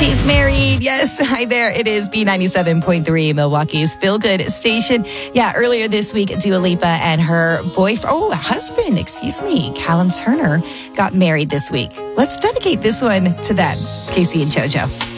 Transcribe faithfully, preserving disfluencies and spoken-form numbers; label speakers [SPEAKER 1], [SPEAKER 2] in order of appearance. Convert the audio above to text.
[SPEAKER 1] She's married. Yes. Hi there. It is B ninety-seven point three, Milwaukee's Feel Good station. Yeah, earlier this week, Dua Lipa and her boyfriend, oh, husband, excuse me, Callum Turner, got married this week. Let's dedicate this one to them. It's Casey and JoJo.